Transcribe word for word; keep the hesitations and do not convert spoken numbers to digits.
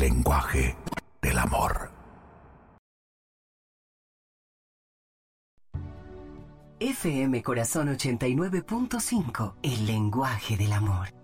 lenguaje del amor. F M Corazón ochenta y nueve punto cinco, el lenguaje del amor.